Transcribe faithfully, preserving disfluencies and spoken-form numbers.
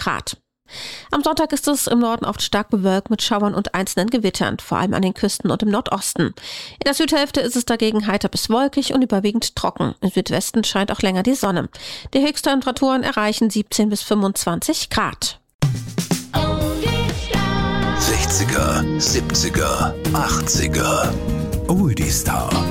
Grad. Am Sonntag ist es im Norden oft stark bewölkt mit Schauern und einzelnen Gewittern, vor allem an den Küsten und im Nordosten. In der Südhälfte ist es dagegen heiter bis wolkig und überwiegend trocken. Im Südwesten scheint auch länger die Sonne. Die Höchsttemperaturen erreichen siebzehn bis fünfundzwanzig Grad. sechziger, siebziger, achtziger. Oldie Star.